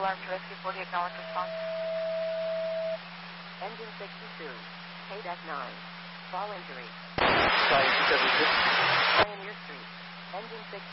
alarm to rescue 40, acknowledge response. Engine 62, KDEC 9, fall injury. Sorry, 276. Pioneer Street, engine 6.